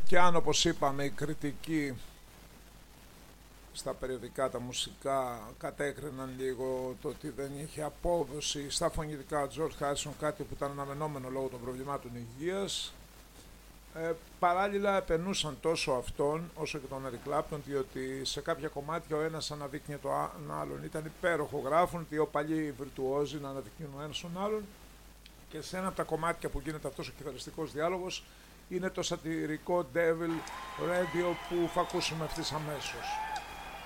Και αν, όπως είπαμε, η κριτική στα περιοδικά τα μουσικά κατέκριναν λίγο το ότι δεν είχε απόδοση στα φωνητικά ο George Harrison, κάτι που ήταν αναμενόμενο λόγω των προβλημάτων υγείας, παράλληλα επενούσαν τόσο αυτόν όσο και τον Eric Clapton, διότι σε κάποια κομμάτια ο ένας αναδείκνυε τον άλλον. Ήταν υπέροχο, γράφουν δύο παλιοί βιρτουόζοι να αναδεικνύουν ο ένας τον άλλον, και σε ένα από τα κομμάτια που γίνεται αυτός ο κιθαριστικός διάλογος είναι το σατυρικό Devil Radio που θα ακούσουμε ευθύς αμέσως.